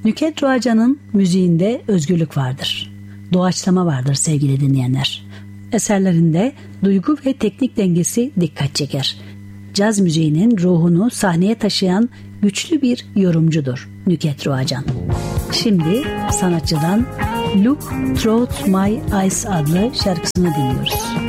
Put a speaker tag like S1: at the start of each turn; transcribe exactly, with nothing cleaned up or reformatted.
S1: Nükhet Roacan'ın müziğinde özgürlük vardır. Doğaçlama vardır sevgili dinleyenler. Eserlerinde duygu ve teknik dengesi dikkat çeker. Caz müziğinin ruhunu sahneye taşıyan güçlü bir yorumcudur Nükhet Roacan. Şimdi sanatçıdan Look Through My Eyes adlı şarkısını dinliyoruz.